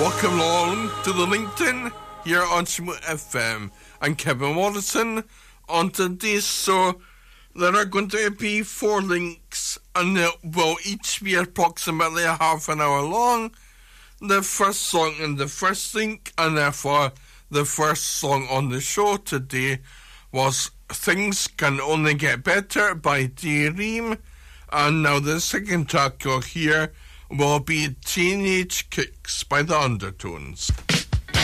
Welcome along to the LinkedIn here on Smooth FM. I'm Kevin Morrison. On today's show, there are going to be 4 links, and they will each be approximately half an hour long. The first song in the first link, and therefore the first song on the show today, was Things Can Only Get Better by D-Ream. And now the second track you'll hear will be Teenage Kicks by the Undertones.